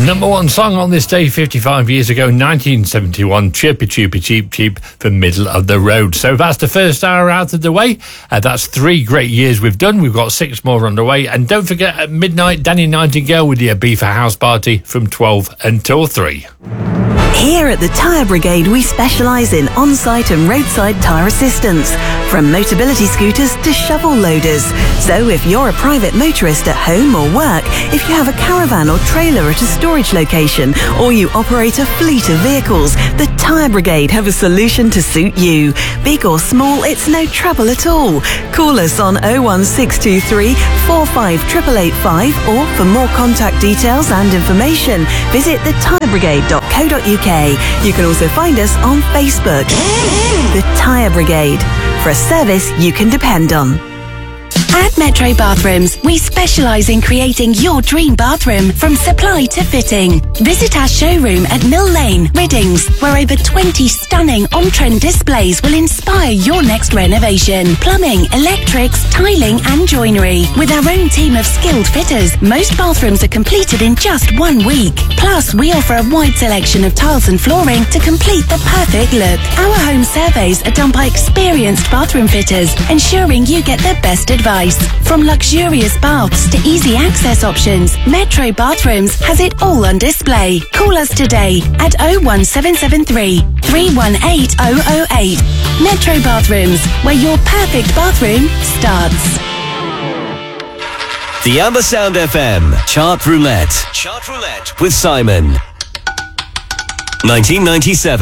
Number one song on this day 55 years ago, 1971, Chirpy Chirpy Cheep Cheep for Middle of the Road. So that's the first hour out of the way. That's 3 great years we've done. We've got 6 more underway. And don't forget, at midnight, Danny Nightingale with the Ibiza House Party from 12 until 3. Here at the Tyre Brigade, we specialise in on-site and roadside tyre assistance, from Motability scooters to shovel loaders. So if you're a private motorist at home or work, if you have a caravan or trailer at a storage location, or you operate a fleet of vehicles, the Tyre Brigade have a solution to suit you. Big or small, it's no trouble at all. Call us on 01623 458885, or for more contact details and information, visit thetyrebrigade.co.uk. You can also find us on Facebook. The Tyre Brigade, for a service you can depend on. At Metro Bathrooms, we specialise in creating your dream bathroom from supply to fitting. Visit our showroom at Mill Lane, Riddings, where over 20 stunning on-trend displays will inspire your next renovation. Plumbing, electrics, tiling and joinery. With our own team of skilled fitters, most bathrooms are completed in just 1 week. Plus, we offer a wide selection of tiles and flooring to complete the perfect look. Our home surveys are done by experienced bathroom fitters, ensuring you get the best advice. From luxurious baths to easy access options, Metro Bathrooms has it all on display. Call us today at 01773 318 008. Metro Bathrooms, where your perfect bathroom starts. The Amber Sound FM Chart Roulette. Chart Roulette with Simon. 1997.